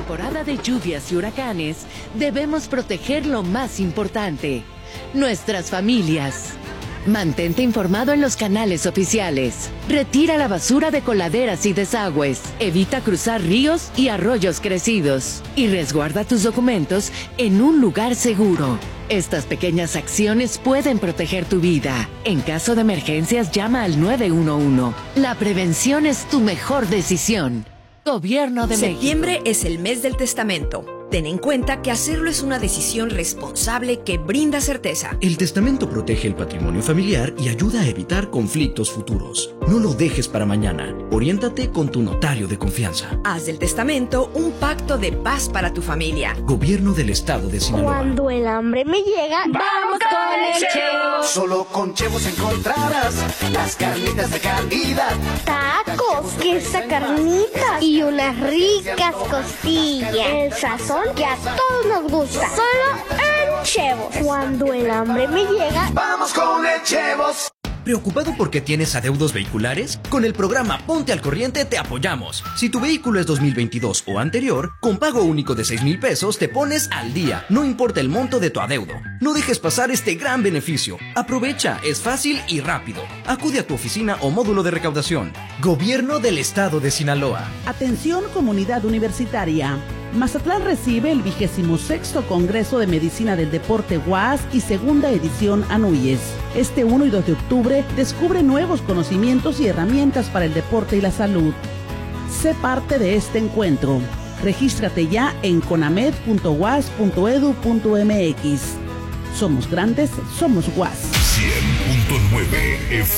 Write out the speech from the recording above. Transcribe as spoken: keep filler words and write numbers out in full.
temporada de lluvias y huracanes, debemos proteger lo más importante: nuestras familias. Mantente informado en los canales oficiales. Retira la basura de coladeras y desagües. Evita cruzar ríos y arroyos crecidos. Y resguarda tus documentos en un lugar seguro. Estas pequeñas acciones pueden proteger tu vida. En caso de emergencias, llama al nueve uno uno. La prevención es tu mejor decisión. Gobierno de México. Septiembre es el mes del testamento. Ten en cuenta que hacerlo es una decisión responsable que brinda certeza. El testamento protege el patrimonio familiar y ayuda a evitar conflictos futuros. No lo dejes para mañana. Oriéntate con tu notario de confianza. Haz del testamento un pacto de paz para tu familia. Gobierno del Estado de Sinaloa. Cuando el hambre me llega, ¡vamos con el Chevo! Solo con Chevos encontrarás las carnitas de calidad. Tacos, queso, carnitas y unas ricas costillas. El sazón que a todos nos gusta. Solo en Chevos. Cuando el hambre me llega, ¡vamos con el Chevos! ¿Preocupado porque tienes adeudos vehiculares? Con el programa Ponte al Corriente te apoyamos. Si tu vehículo es dos mil veintidós o anterior, con pago único de seis mil pesos te pones al día, no importa el monto de tu adeudo. No dejes pasar este gran beneficio. Aprovecha, es fácil y rápido. Acude a tu oficina o módulo de recaudación. Gobierno del Estado de Sinaloa. Atención, comunidad universitaria. Mazatlán recibe el vigésimo sexto Congreso de Medicina del Deporte U A S y segunda edición Anuyes. Este uno y dos de octubre descubre nuevos conocimientos y herramientas para el deporte y la salud. Sé parte de este encuentro. Regístrate ya en conamed punto u a s punto edu punto m x. Somos grandes, somos U A S. cien punto nueve F